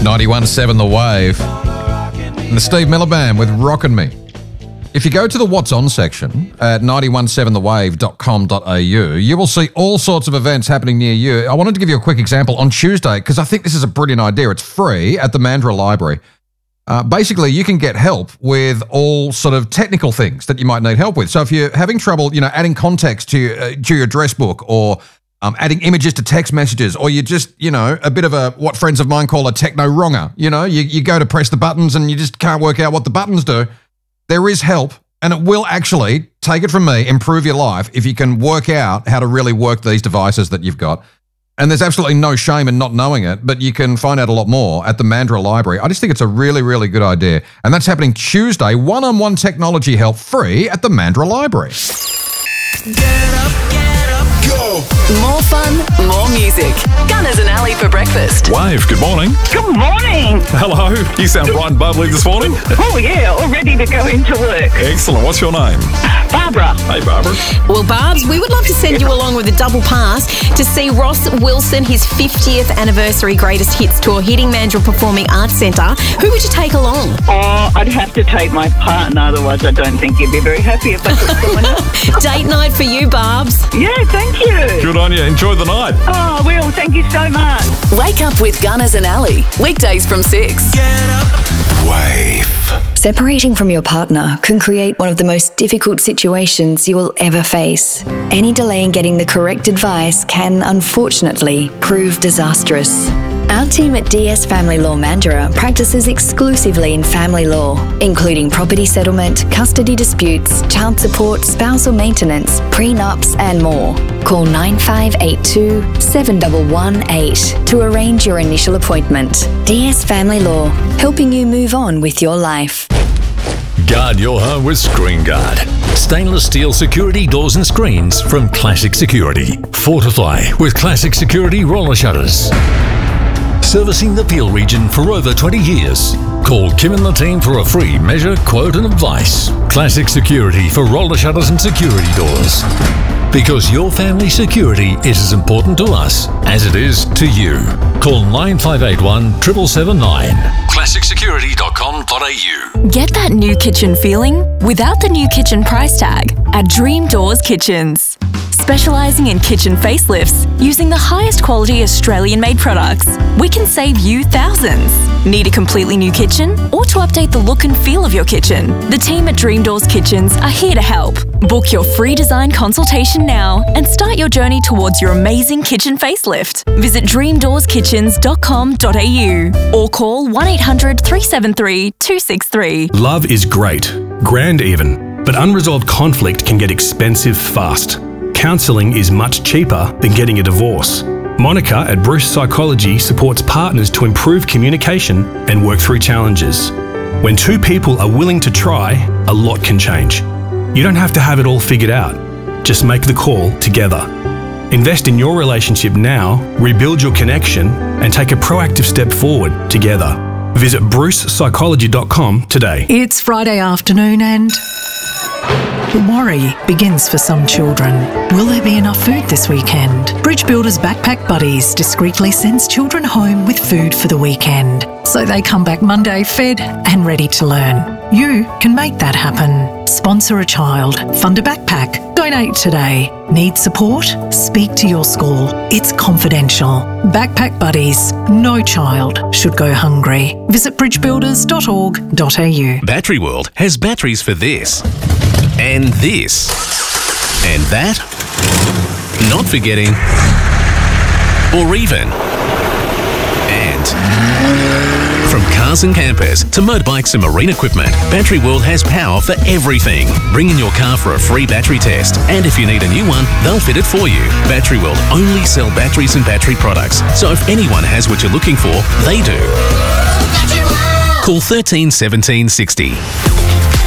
91.7 The Wave. And the Steve Miller Band with Rockin' Me. If you go to the What's On section at 917thewave.com.au, you will see all sorts of events happening near you. I wanted to give you a quick example on Tuesday because I think this is a brilliant idea. It's free at the Mandurah Library. Basically, you can get help with all sort of technical things that you might need help with. So if you're having trouble, adding context to your address book or adding images to text messages, or you're just, a bit of what friends of mine call a techno-wronger. You go to press the buttons and you just can't work out what the buttons do. There is help, and it will actually, take it from me, improve your life if you can work out how to really work these devices that you've got. And there's absolutely no shame in not knowing it, but you can find out a lot more at the Mandurah Library. I just think it's a really, really good idea. And that's happening Tuesday, one-on-one technology help free at the Mandurah Library. Get up, go! More fun, more music. Gunners and Ali for breakfast. Wave, good morning. Good morning. Hello, you sound bright and bubbly this morning. Oh, yeah, all ready to go into work. Excellent, what's your name? Barbara. Hey, Barbara. Well, Barbs, we would love to send you along with a double pass to see Ross Wilson, his 50th anniversary Greatest Hits Tour hitting Mandurah Performing Arts Centre. Who would you take along? Oh, I'd have to take my partner, otherwise I don't think he'd be very happy if I took someone else. Date night for you, Barbs. Yeah, thank you. Good on you, enjoy the night. Oh, Will, thank you so much. Wake up with Gunners and Ali. Weekdays from 6. Get up. Wave. Separating from your partner can create one of the most difficult situations you will ever face. Any delay in getting the correct advice can, unfortunately, prove disastrous. Our team at DS Family Law Mandurah practices exclusively in family law, including property settlement, custody disputes, child support, spousal maintenance, prenups, and more. Call 9582 7118 to arrange your initial appointment. DS Family Law, helping you move on with your life. Guard your home with Screen Guard. Stainless steel security doors and screens from Classic Security. Fortify with Classic Security roller shutters. Servicing the Peel region for over 20 years. Call Kim and the team for a free measure, quote and advice. Classic Security for roller shutters and security doors. Because your family security is as important to us as it is to you. Call 9581 7779. ClassicSecurity.com.au. Get that new kitchen feeling without the new kitchen price tag at Dream Doors Kitchens. Specialising in kitchen facelifts using the highest quality Australian-made products, we can save you thousands. Need a completely new kitchen or to update the look and feel of your kitchen? The team at Dream Doors Kitchens are here to help. Book your free design consultation now and start your journey towards your amazing kitchen facelift. Visit dreamdoorskitchens.com.au or call 1800 373 263. Love is great, grand even, but unresolved conflict can get expensive fast. Counselling is much cheaper than getting a divorce. Monica at Bruce Psychology supports partners to improve communication and work through challenges. When two people are willing to try, a lot can change. You don't have to have it all figured out. Just make the call together. Invest in your relationship now, rebuild your connection, and take a proactive step forward together. Visit brucepsychology.com today. It's Friday afternoon and worry begins for some children. Will there be enough food this weekend? Bridge Builders Backpack Buddies discreetly sends children home with food for the weekend, so they come back Monday fed and ready to learn. You can make that happen. Sponsor a child, fund a backpack, donate today. Need support? Speak to your school. It's confidential. Backpack Buddies. No child should go hungry. Visit bridgebuilders.org.au. Battery World has batteries for this, and this, and that, not forgetting, or even, and. From cars and campers to motorbikes and marine equipment, Battery World has power for everything. Bring in your car for a free battery test, and if you need a new one, they'll fit it for you. Battery World only sell batteries and battery products, so if anyone has what you're looking for, they do. Call 13 17 60.